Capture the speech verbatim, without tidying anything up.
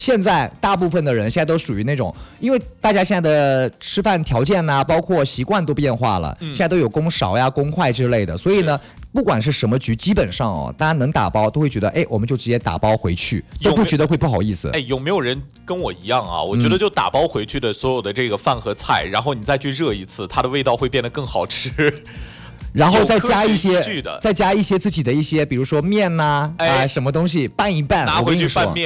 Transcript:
现在大部分的人现在都属于那种，因为大家现在的吃饭条件呐、啊，包括习惯都变化了，嗯、现在都有公勺呀、公筷之类的，所以呢，不管是什么局，基本上哦，大家能打包都会觉得，哎，我们就直接打包回去，都不觉得会不好意思。 哎，有没有人跟我一样啊？我觉得就打包回去的所有的这个饭和菜，嗯、然后你再去热一次，它的味道会变得更好吃。 然后再加一些，再加一些自己的一些，比如说面呐、啊，哎、啊，什么东西拌一拌， 拿回去拌面。